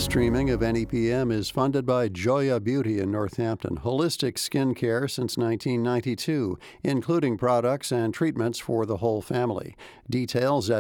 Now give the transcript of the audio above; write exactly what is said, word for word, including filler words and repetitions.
streaming of N E P M is funded by Joya Beauty in Northampton, holistic skin care since nineteen ninety-two, including products and treatments for the whole family. Details at